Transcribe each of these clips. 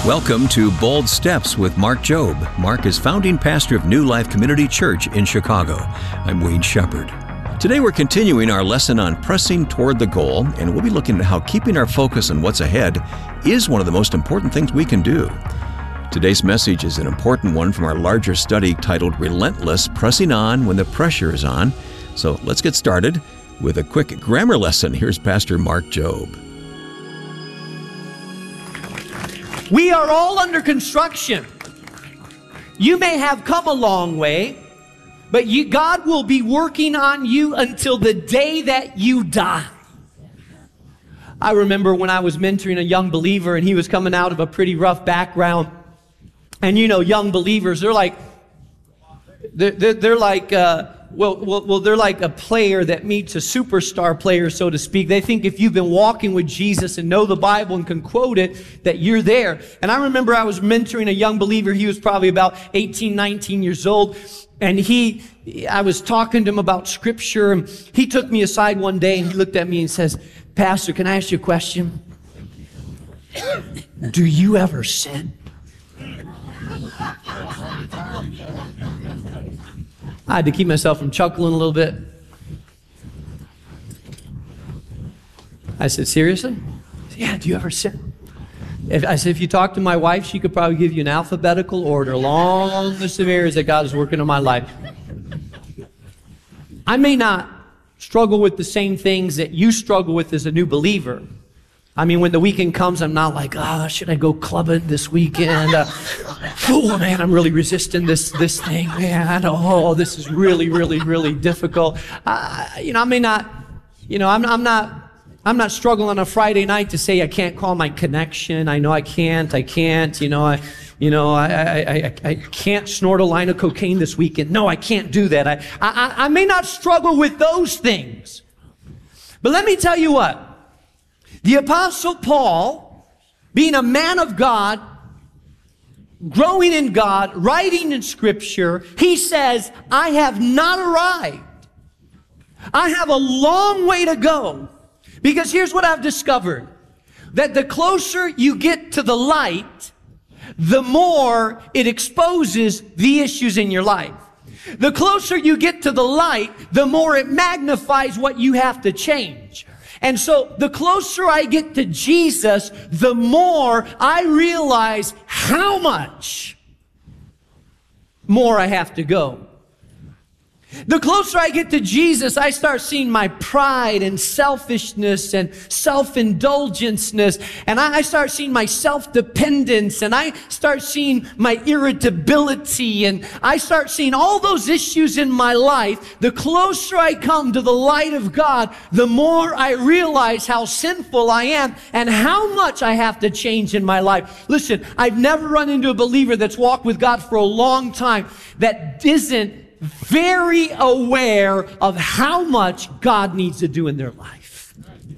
Welcome to Bold Steps with Mark Jobe. Mark is founding pastor of New Life Community Church in Chicago. I'm Wayne Shepherd. Today we're continuing our lesson on pressing toward the goal, and we'll be looking at how keeping our focus on what's ahead is one of the most important things we can do. Today's message is an important one from our larger study titled Relentless, Pressing On When the Pressure is On. So let's get started with a quick grammar lesson. Here's Pastor Mark Jobe. We are all under construction. You may have come a long way, but God will be working on you until the day that you die. I remember when I was mentoring a young believer and he was coming out of a pretty rough background. And you know, young believers, they're like they're like a player that meets a superstar player, so to speak. They think if you've been walking with Jesus and know the Bible and can quote it, that you're there. And I remember I was mentoring a young believer. He was probably about 18, 19 years old. And I was talking to him about Scripture. And he took me aside one day and he looked at me and says, "Pastor, can I ask you a question? Do you ever sin?" I had to keep myself from chuckling a little bit. I said, "Seriously?" He said, "Yeah, do you ever sin?" I said, "If you talk to my wife, she could probably give you an alphabetical order, long list of areas that God is working in my life." I may not struggle with the same things that you struggle with as a new believer. I mean, when the weekend comes, I'm not like, should I go clubbing this weekend? Oh, man, I'm really resisting this thing. Man, this is really, really, really difficult. I may not, I'm not struggling on a Friday night to say I can't call my connection. I know I can't. I can't snort a line of cocaine this weekend. No, I can't do that. I may not struggle with those things. But let me tell you what. The Apostle Paul, being a man of God, growing in God, writing in Scripture, he says, "I have not arrived. I have a long way to go." Because here's what I've discovered, that the closer you get to the light, the more it exposes the issues in your life. The closer you get to the light, the more it magnifies what you have to change. And so the closer I get to Jesus, the more I realize how much more I have to go. The closer I get to Jesus, I start seeing my pride and selfishness and self-indulgenceness, and I start seeing my self-dependence, and I start seeing my irritability, and I start seeing all those issues in my life. The closer I come to the light of God, the more I realize how sinful I am and how much I have to change in my life. Listen, I've never run into a believer that's walked with God for a long time that isn't very aware of how much God needs to do in their life.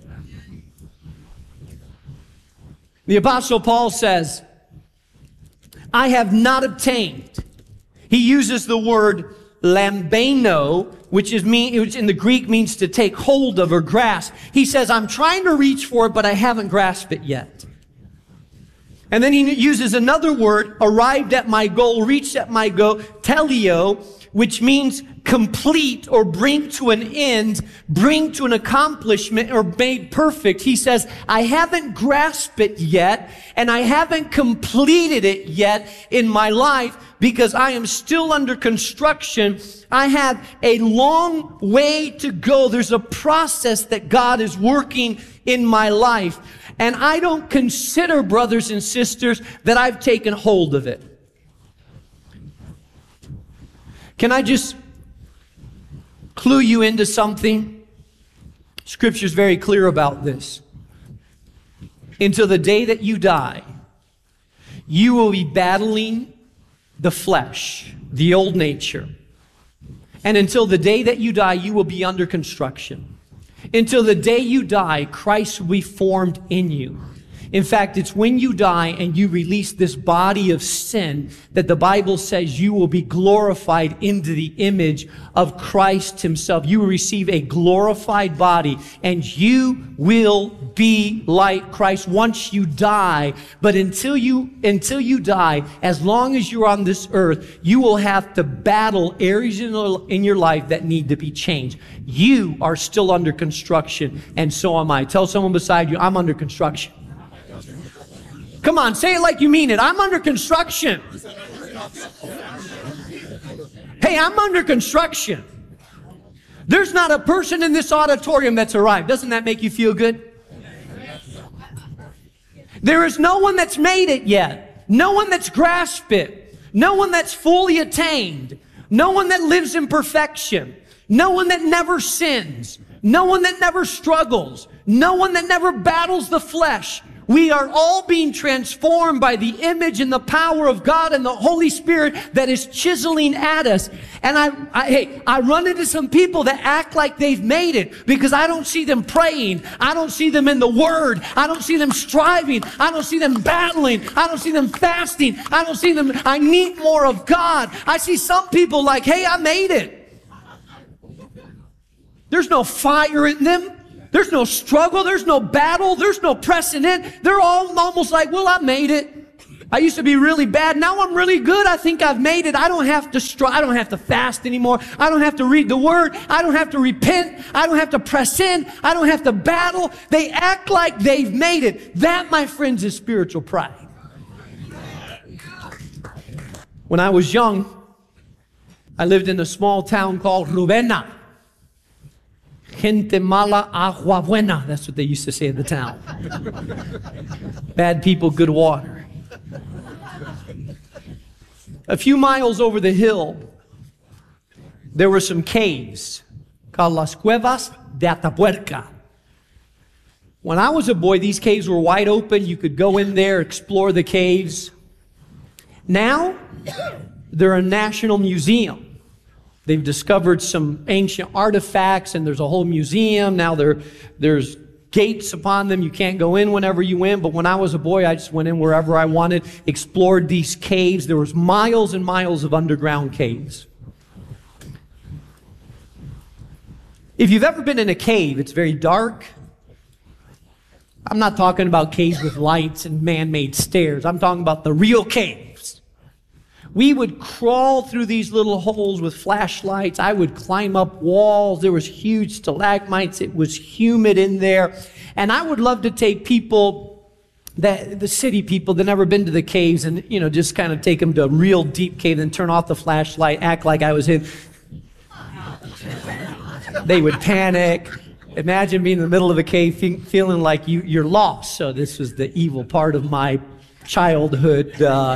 The Apostle Paul says, "I have not obtained." He uses the word lambano, which in the Greek means to take hold of or grasp. He says, "I'm trying to reach for it, but I haven't grasped it yet." And then he uses another word, arrived at my goal, reached at my goal, telio, which means complete or bring to an end, bring to an accomplishment or made perfect. He says, "I haven't grasped it yet, and I haven't completed it yet in my life because I am still under construction. I have a long way to go. There's a process that God is working in my life. And I don't consider, brothers and sisters, that I've taken hold of it." Can I just clue you into something? Scripture's very clear about this. Until the day that you die, you will be battling the flesh, the old nature. And until the day that you die, you will be under construction. Until the day you die, Christ will be formed in you. In fact, it's when you die and you release this body of sin that the Bible says you will be glorified into the image of Christ himself. You will receive a glorified body and you will be like Christ once you die. But until you die, as long as you're on this earth, you will have to battle areas in your life that need to be changed. You are still under construction, and so am I. Tell someone beside you, I'm under construction. Come on, say it like you mean it. I'm under construction. Hey, I'm under construction. There's not a person in this auditorium that's arrived. Doesn't that make you feel good? There is no one that's made it yet. No one that's grasped it. No one that's fully attained. No one that lives in perfection. No one that never sins. No one that never struggles. No one that never battles the flesh. We are all being transformed by the image and the power of God and the Holy Spirit that is chiseling at us. And I run into some people that act like they've made it because I don't see them praying. I don't see them in the Word. I don't see them striving. I don't see them battling. I don't see them fasting. I don't see them, I need more of God. I see some people like, hey, I made it. There's no fire in them. There's no struggle. There's no battle. There's no pressing in. They're all almost like, well, I made it. I used to be really bad. Now I'm really good. I think I've made it. I don't have to strive. I don't have to fast anymore. I don't have to read the Word. I don't have to repent. I don't have to press in. I don't have to battle. They act like they've made it. That, my friends, is spiritual pride. When I was young, I lived in a small town called Rubena. Gente mala, agua buena. That's what they used to say in the town. Bad people, good water. A few miles over the hill, there were some caves called Las Cuevas de Atapuerca. When I was a boy, these caves were wide open. You could go in there, explore the caves. Now, they're a national museum. They've discovered some ancient artifacts, and there's a whole museum. Now there's gates upon them. You can't go in whenever you went. But when I was a boy, I just went in wherever I wanted, explored these caves. There was miles and miles of underground caves. If you've ever been in a cave, it's very dark. I'm not talking about caves with lights and man-made stairs. I'm talking about the real caves. We would crawl through these little holes with flashlights. I would climb up walls. There was huge stalagmites. It was humid in there. And I would love to take people, the city people that never been to the caves, and, just kind of take them to a real deep cave and turn off the flashlight, act like I was in. They would panic. Imagine being in the middle of a cave feeling like you're lost. So this was the evil part of my childhood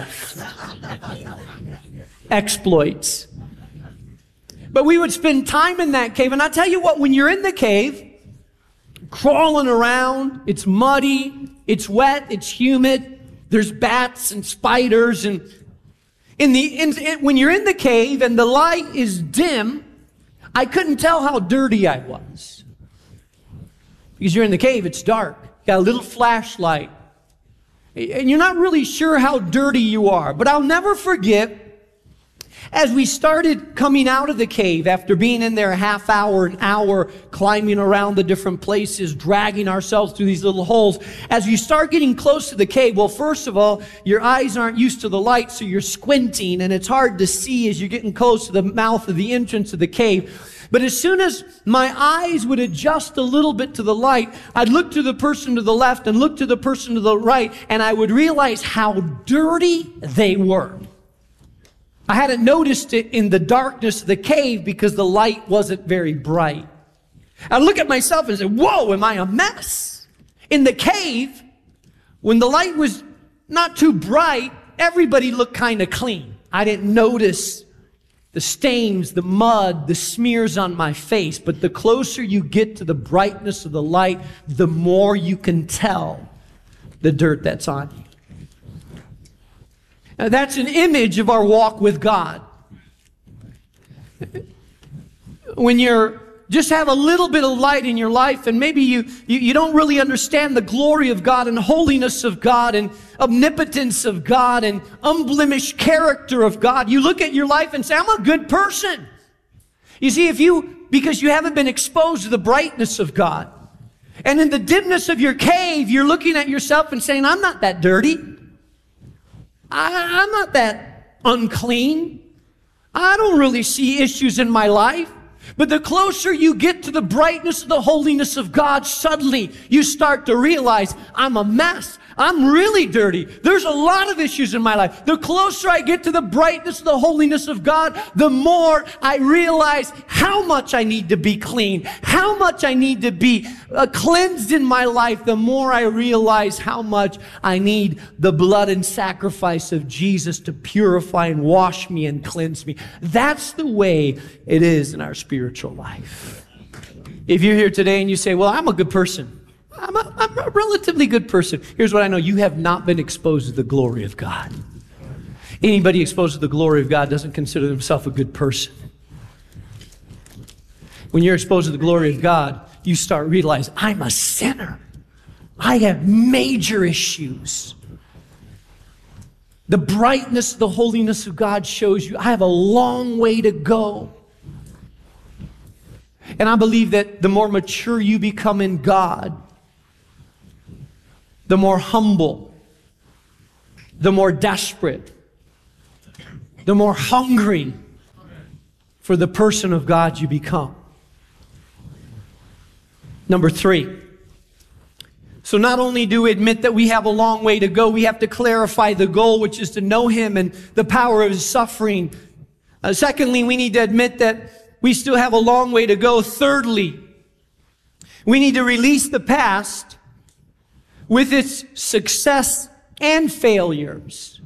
exploits. But we would spend time in that cave. And I tell you what, when you're in the cave, crawling around, it's muddy, it's wet, it's humid, there's bats and spiders. And when you're in the cave and the light is dim, I couldn't tell how dirty I was. Because you're in the cave, it's dark. You got a little flashlight. And you're not really sure how dirty you are. But I'll never forget, as we started coming out of the cave after being in there a half hour, an hour, climbing around the different places, dragging ourselves through these little holes, as you start getting close to the cave, well, first of all, your eyes aren't used to the light, so you're squinting, and it's hard to see as you're getting close to the mouth of the entrance of the cave. But as soon as my eyes would adjust a little bit to the light, I'd look to the person to the left and look to the person to the right, and I would realize how dirty they were. I hadn't noticed it in the darkness of the cave because the light wasn't very bright. I'd look at myself and say, whoa, am I a mess? In the cave, when the light was not too bright, everybody looked kind of clean. I didn't notice the stains, the mud, the smears on my face. But the closer you get to the brightness of the light, the more you can tell the dirt that's on you. Now, that's an image of our walk with God. When you're just have a little bit of light in your life, and maybe you don't really understand the glory of God and holiness of God and omnipotence of God and unblemished character of God. You look at your life and say, I'm a good person. You see, because you haven't been exposed to the brightness of God. And in the dimness of your cave, you're looking at yourself and saying, I'm not that dirty. I'm not that unclean. I don't really see issues in my life. But the closer you get to the brightness of the holiness of God, suddenly you start to realize, I'm a mess. I'm really dirty. There's a lot of issues in my life. The closer I get to the brightness of the holiness of God, the more I realize how much I need to be clean, how much I need to be cleansed in my life. The more I realize how much I need the blood and sacrifice of Jesus to purify and wash me and cleanse me. That's the way it is in our spiritual life. If you're here today and you say, well, I'm a good person. I'm a relatively good person. Here's what I know. You have not been exposed to the glory of God. Anybody exposed to the glory of God doesn't consider themselves a good person. When you're exposed to the glory of God, you start realizing, I'm a sinner. I have major issues. The brightness, the holiness of God shows you I have a long way to go. And I believe that the more mature you become in God, the more humble, the more desperate, the more hungry for the person of God you become. Number 3. So not only do we admit that we have a long way to go, we have to clarify the goal, which is to know Him and the power of His suffering. Secondly, we need to admit that we still have a long way to go. Thirdly, we need to release the past with its success and failures.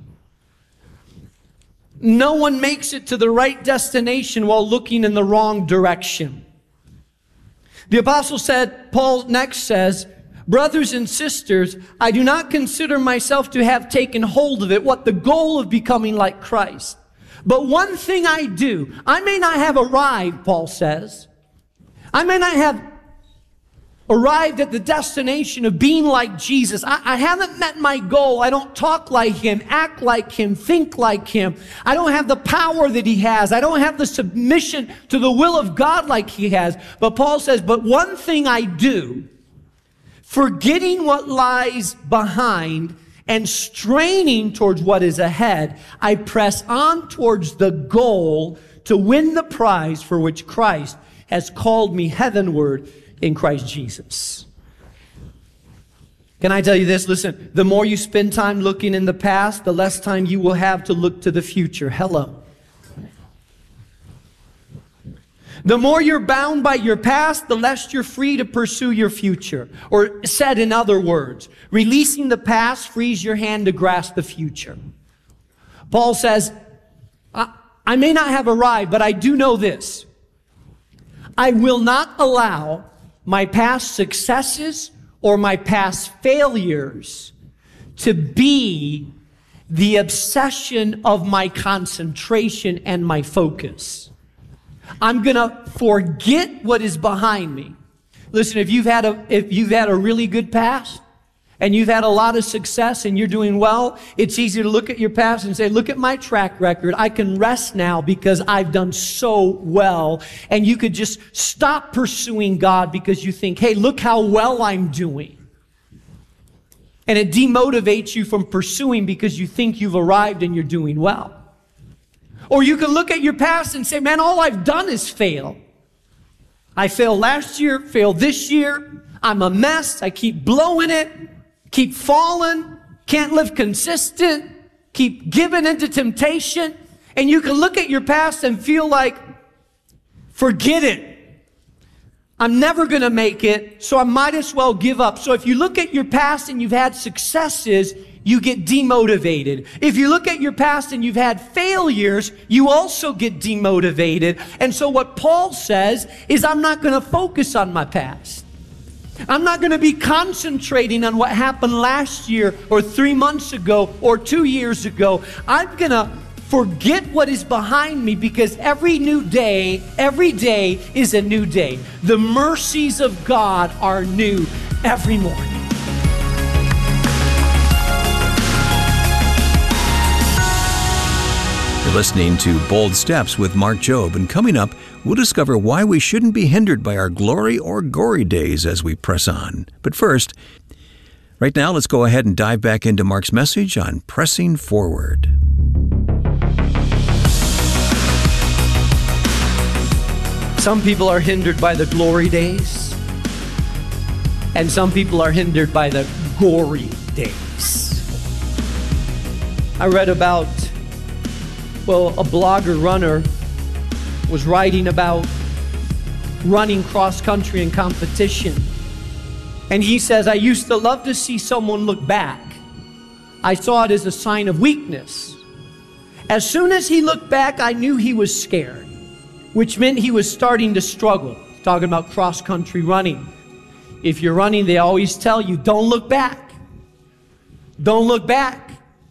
No one makes it to the right destination while looking in the wrong direction. The apostle said, Paul next says, brothers and sisters, I do not consider myself to have taken hold of it, what the goal of becoming like Christ. But one thing I do, I may not have arrived, Paul says. I may not have arrived at the destination of being like Jesus. I haven't met my goal. I don't talk like Him, act like Him, think like Him. I don't have the power that He has. I don't have the submission to the will of God like He has. But Paul says, but one thing I do, forgetting what lies behind and straining towards what is ahead, I press on towards the goal to win the prize for which Christ has called me heavenward in Christ Jesus. Can I tell you this? Listen, the more you spend time looking in the past, the less time you will have to look to the future. Hello. The more you're bound by your past, the less you're free to pursue your future. Or said in other words, releasing the past frees your hand to grasp the future. Paul says, I may not have arrived, but I do know this. I will not allow my past successes or my past failures to be the obsession of my concentration and my focus. I'm going to forget what is behind me. Listen, if you've had a really good past and you've had a lot of success and you're doing well, it's easy to look at your past and say, look at my track record. I can rest now because I've done so well. And you could just stop pursuing God because you think, hey, look how well I'm doing. And it demotivates you from pursuing because you think you've arrived and you're doing well. Or you can look at your past and say, man, all I've done is fail. I failed last year, failed this year. I'm a mess. I keep blowing it. Keep falling, can't live consistent, keep giving into temptation. And you can look at your past and feel like, forget it. I'm never going to make it, so I might as well give up. So if you look at your past and you've had successes, you get demotivated. If you look at your past and you've had failures, you also get demotivated. And so what Paul says is, I'm not going to focus on my past. I'm not going to be concentrating on what happened last year or 3 months ago or 2 years ago. I'm going to Forget what is behind me, because every day is a new day. The mercies of God are new every morning. You're listening to Bold Steps with Mark Jobe, and coming up, we'll discover why we shouldn't be hindered by our glory or gory days as we press on. But first, right now, let's go ahead and dive back into Mark's message on pressing forward. Some people are hindered by the glory days, and some people are hindered by the gory days. I read about, a blogger runner was writing about running cross country in competition. And he says, I used to love to see someone look back. I saw it as a sign of weakness. As soon as he looked back, I knew he was scared, which meant he was starting to struggle. Talking about cross country running. If you're running, they always tell you, don't look back. Don't look back.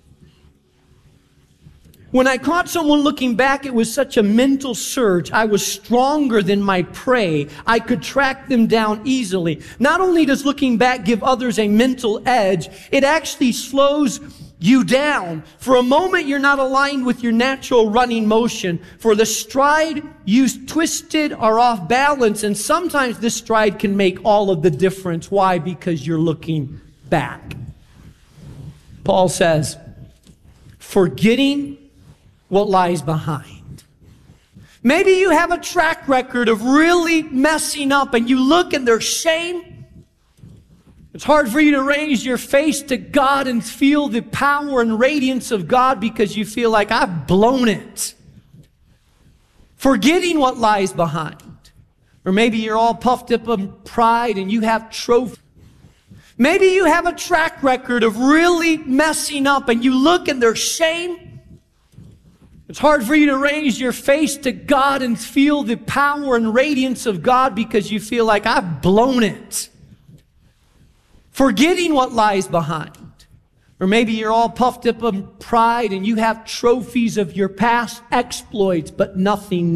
When I caught someone looking back, it was such a mental surge. I was stronger than my prey. I could track them down easily. Not only does looking back give others a mental edge, it actually slows you down. For a moment, you're not aligned with your natural running motion. For the stride, you twisted or off balance, and sometimes this stride can make all of the difference. Why? Because you're looking back. Paul says, forgetting what lies behind. Maybe you have a track record of really messing up, and you look and there's shame. It's hard for you to raise your face to God and feel the power and radiance of God because you feel like I've blown it. Forgetting what lies behind. Or maybe you're all puffed up in pride and you have trophies. Maybe you have a track record of really messing up, and you look and there's shame. It's hard for you to raise your face to God and feel the power and radiance of God because you feel like I've blown it. Forgetting what lies behind. Or maybe you're all puffed up in pride and you have trophies of your past exploits, but nothing